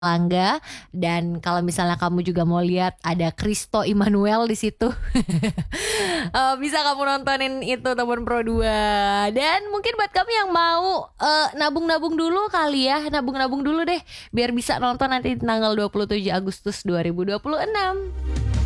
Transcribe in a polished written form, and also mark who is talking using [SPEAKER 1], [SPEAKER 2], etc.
[SPEAKER 1] Langga. Dan kalau misalnya kamu juga mau lihat ada Kristo Immanuel di situ. Bisa kamu nontonin itu Temen Pro 2. Dan mungkin buat kamu yang mau nabung-nabung dulu kali ya, nabung-nabung dulu deh biar bisa nonton nanti tanggal 27 Agustus 2026.